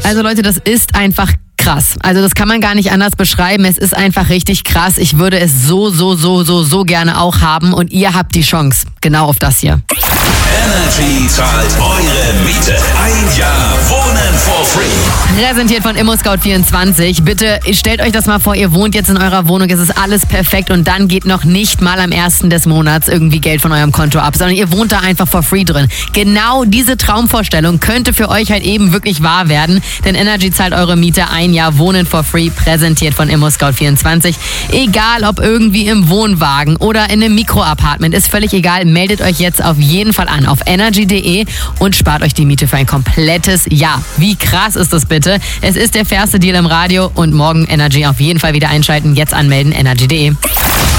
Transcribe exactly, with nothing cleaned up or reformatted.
Also Leute, das ist einfach krass. Also das kann man gar nicht anders beschreiben. Es ist einfach richtig krass. Ich würde es so, so, so, so, so gerne auch haben. Und ihr habt die Chance. Genau auf das hier. Energy zahlt eure Miete. Ein Jahr Wohnen for free. Präsentiert von ImmoScout vierundzwanzig. Bitte stellt euch das mal vor, ihr wohnt jetzt in eurer Wohnung, es ist alles perfekt und dann geht noch nicht mal am ersten des Monats irgendwie Geld von eurem Konto ab, sondern ihr wohnt da einfach for free drin. Genau diese Traumvorstellung könnte für euch halt eben wirklich wahr werden, denn Energy zahlt eure Miete. Ein Jahr Wohnen for free, präsentiert von ImmoScout vierundzwanzig. Egal ob irgendwie im Wohnwagen oder in einem Mikroapartment, ist völlig egal. Meldet euch jetzt auf jeden Fall an auf energy punkt de und spart euch die Miete für ein komplettes Jahr. Wie krass ist das bitte? Es ist der fairste Deal im Radio und morgen Energy auf jeden Fall wieder einschalten. Jetzt anmelden, energy punkt de.